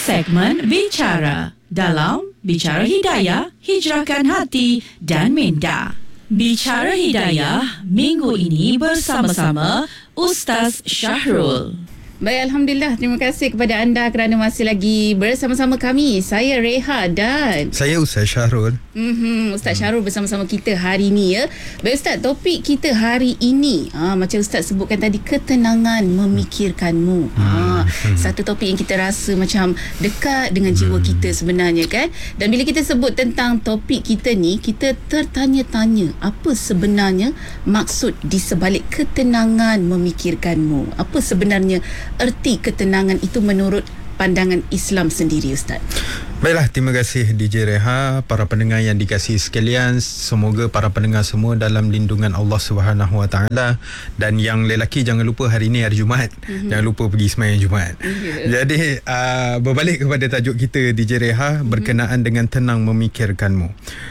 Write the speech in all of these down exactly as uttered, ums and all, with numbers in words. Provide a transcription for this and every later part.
Segmen Bicara dalam Bicara Hidayah, Hijrahkan Hati dan Minda. Bicara Hidayah minggu ini bersama-sama Ustaz Syahrul. Baik, Alhamdulillah. Terima kasih kepada anda kerana masih lagi bersama-sama kami. Saya Reha dan saya Ustaz Syahrul. Mm-hmm, Ustaz Syahrul bersama-sama kita hari ini ya. Baik Ustaz, topik kita hari ini ha, macam Ustaz sebutkan tadi, ketenangan memikirkanmu. Ha, satu topik yang kita rasa macam dekat dengan jiwa kita sebenarnya kan. Dan bila kita sebut tentang topik kita ni, kita tertanya-tanya apa sebenarnya maksud di sebalik ketenangan memikirkanmu. Apa sebenarnya erti ketenangan itu menurut pandangan Islam sendiri, Ustaz? Baiklah, terima kasih D J Reha, para pendengar yang dikasihi sekalian. Semoga para pendengar semua dalam lindungan Allah Subhanahu Wa Taala. Dan yang lelaki jangan lupa hari ini hari Jumaat. Mm-hmm. Jangan lupa pergi sembahyang Jumaat. Yeah. Jadi uh, berbalik kepada tajuk kita D J Reha, mm-hmm. berkenaan dengan tenang memikirkanmu.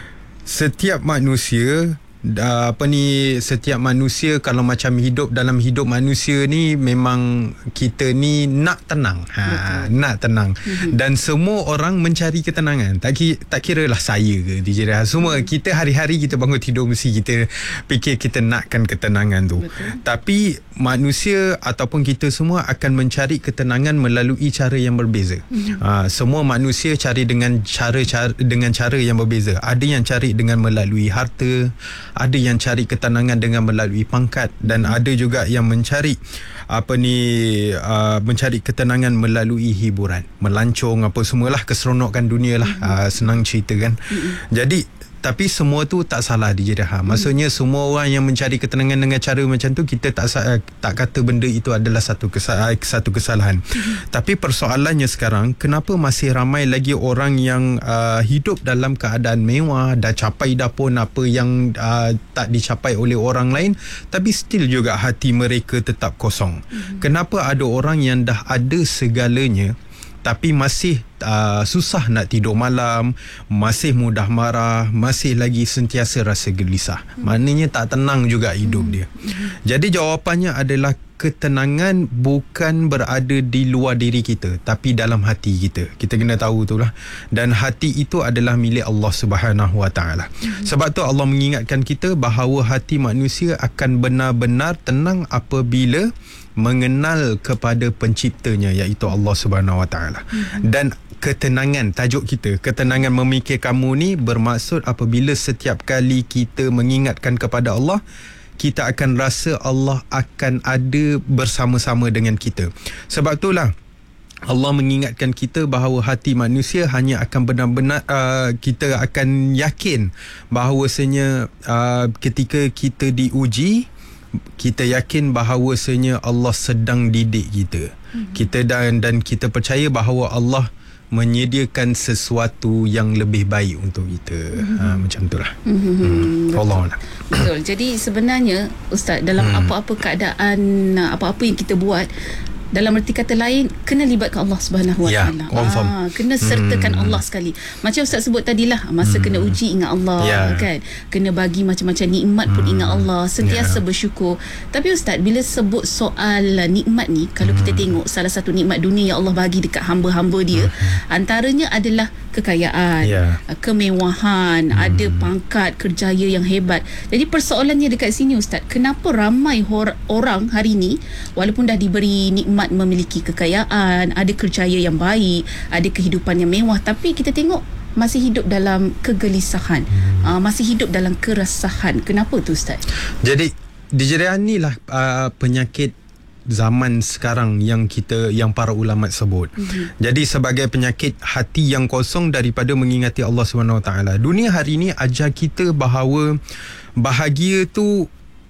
Setiap manusia Uh, apa ni setiap manusia kalau macam hidup dalam hidup manusia ni memang kita ni nak tenang. Ha, nak tenang. Mm-hmm. Dan semua orang mencari ketenangan. Tak ki, tak kiralah saya ke D J Reha. Semua mm-hmm. kita hari-hari kita bangun tidur mesti kita fikir kita nakkan ketenangan tu. Betul. Tapi manusia ataupun kita semua akan mencari ketenangan melalui cara yang berbeza. Mm-hmm. Uh, semua manusia cari dengan cara, cara dengan cara yang berbeza. Ada yang cari dengan melalui harta, ada yang cari ketenangan dengan melalui pangkat, dan ada juga yang mencari apa ni uh, mencari ketenangan melalui hiburan, melancong apa semualah, keseronokan dunia lah. Mm-hmm. uh, senang cerita kan. Mm-hmm. Jadi tapi semua tu tak salah D J Reha. Maksudnya semua orang yang mencari ketenangan dengan cara macam tu, kita tak tak kata benda itu adalah satu kesalahan, satu kesalahan. Mm-hmm. Tapi persoalannya sekarang, kenapa masih ramai lagi orang yang uh, hidup dalam keadaan mewah, dah capai dah pun apa yang uh, tak dicapai oleh orang lain, tapi still juga hati mereka tetap kosong. Mm-hmm. Kenapa ada orang yang dah ada segalanya tapi masih uh, susah nak tidur malam, masih mudah marah, masih lagi sentiasa rasa gelisah? Hmm. Maknanya tak tenang juga hidup hmm. dia. Hmm. Jadi jawapannya adalah ketenangan bukan berada di luar diri kita, tapi dalam hati kita. Kita kena tahu itulah. Dan hati itu adalah milik Allah Subhanahu Wa Taala. Hmm. Sebab tu Allah mengingatkan kita bahawa hati manusia akan benar-benar tenang apabila mengenal kepada penciptanya, iaitu Allah Subhanahu Wa Taala. Hmm. Dan ketenangan, tajuk kita, ketenangan memikirkanmu ni bermaksud apabila setiap kali kita mengingatkan kepada Allah, kita akan rasa Allah akan ada bersama-sama dengan kita. Sebab itulah Allah mengingatkan kita bahawa hati manusia hanya akan benar-benar uh, kita akan yakin bahawasanya uh, ketika kita diuji, kita yakin bahawasanya Allah sedang didik kita. Mm-hmm. Kita dan dan kita percaya bahawa Allah menyediakan sesuatu yang lebih baik untuk kita. Mm-hmm. Ha, macam itulah. Mm-hmm. Hmm. Allah. Betul. Jadi sebenarnya Ustaz, dalam hmm. apa-apa keadaan, apa-apa yang kita buat, dalam erti kata lain, kena libatkan Allah Subhanahu Wa Taala. Ah, kena sertakan hmm. Allah sekali. Macam Ustaz sebut tadilah, masa hmm. kena uji ingat Allah, yeah. kan. Kena bagi macam-macam nikmat pun hmm. ingat Allah, sentiasa yeah. bersyukur. Tapi Ustaz, bila sebut soal nikmat ni, kalau hmm. kita tengok salah satu nikmat dunia yang Allah bagi dekat hamba-hamba dia, hmm. antaranya adalah kekayaan, yeah. kemewahan, hmm. ada pangkat, kerjaya yang hebat. Jadi persoalannya dekat sini Ustaz, kenapa ramai hor- orang hari ni walaupun dah diberi nikmat memiliki kekayaan, ada kerjaya yang baik, ada kehidupan yang mewah, tapi kita tengok masih hidup dalam kegelisahan, hmm. uh, masih hidup dalam keresahan. Kenapa tu Ustaz? Jadi D J Reha ni lah uh, penyakit zaman sekarang yang kita, yang para ulama sebut. Mm-hmm. Jadi sebagai penyakit hati yang kosong daripada mengingati Allah Subhanahu Wa Taala. Dunia hari ini ajar kita bahawa bahagia tu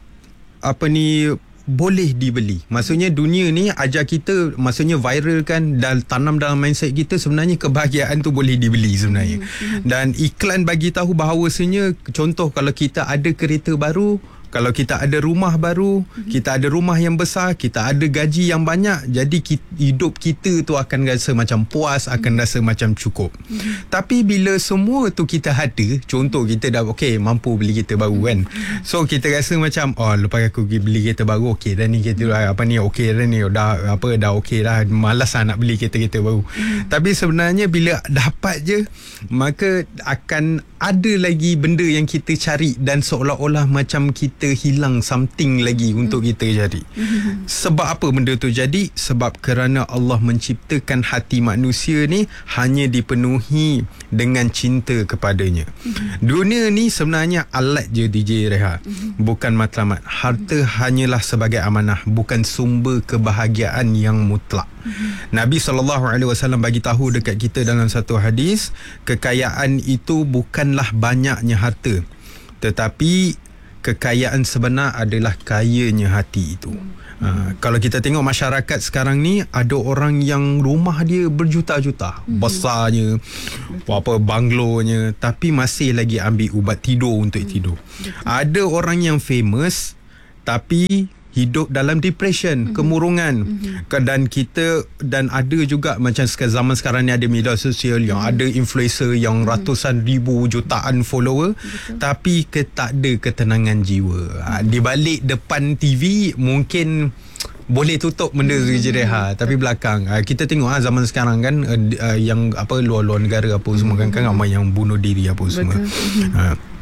apa ni boleh dibeli. Maksudnya dunia ni ajar kita, maksudnya viral kan, dan tanam dalam mindset kita sebenarnya kebahagiaan tu boleh dibeli sebenarnya. Mm-hmm. Dan iklan bagi tahu bahawasanya, contoh kalau kita ada kereta baru, Kalau kita ada rumah baru, mm-hmm. kita ada rumah yang besar, kita ada gaji yang banyak, jadi kita, hidup kita tu akan rasa macam puas, akan mm-hmm. rasa macam cukup. Mm-hmm. Tapi bila semua tu kita ada, contoh kita dah okey mampu beli kereta baru kan. Mm-hmm. So kita rasa macam oh lepas aku beli kereta baru okey dah ni kereta mm-hmm. apa ni okey dah ni dah apa dah okey dah, malas lah nak beli kereta-kereta baru. Mm-hmm. Tapi sebenarnya bila dapat je, maka akan ada lagi benda yang kita cari dan seolah-olah macam kita hilang something lagi mm-hmm. untuk kita cari. Mm-hmm. Sebab apa benda tu jadi? Sebab kerana Allah menciptakan hati manusia ni hanya dipenuhi dengan cinta kepadanya. Mm-hmm. Dunia ni sebenarnya alat je D J Reha, mm-hmm. bukan matlamat. Harta mm-hmm. hanyalah sebagai amanah, bukan sumber kebahagiaan yang mutlak. Mm-hmm. Nabi sallallahu alaihi wasallam bagi tahu dekat kita dalam satu hadis, kekayaan itu bukanlah banyaknya harta, tetapi kekayaan sebenar adalah kayanya hati itu. Ha, kalau kita tengok masyarakat sekarang ni, ada orang yang rumah dia berjuta-juta, mm-hmm. besarnya, apa banglonya, tapi masih lagi ambil ubat tidur untuk mm-hmm. tidur. Betul. Ada orang yang famous tapi hidup dalam depression, mm-hmm. kemurungan. Mm-hmm. Dan kita dan ada juga macam zaman sekarang ni ada media sosial yang mm-hmm. ada influencer yang mm-hmm. ratusan ribu jutaan follower. Betul. Tapi ke, tak ada ketenangan jiwa. Mm-hmm. Di balik depan T V mungkin boleh tutup benda mm-hmm. je Reha, tapi belakang uh, kita tengok ah zaman sekarang kan uh, uh, yang apa luar-luar negara apa mm-hmm. semua kan kan ramai yang bunuh diri apa semua. Uh,